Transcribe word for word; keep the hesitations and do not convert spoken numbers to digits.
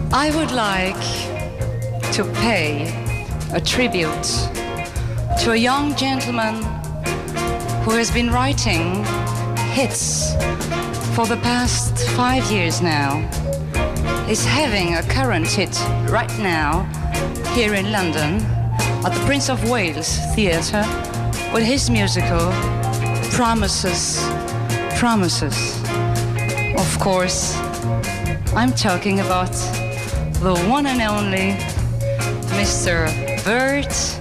I would like to pay a tribute to a young gentleman who has been writing hits for the past five years now. He's having a current hit right now here in London at the Prince of Wales Theatre with his musical Promises, Promises. Of course, I'm talking about the one and only Mister Bert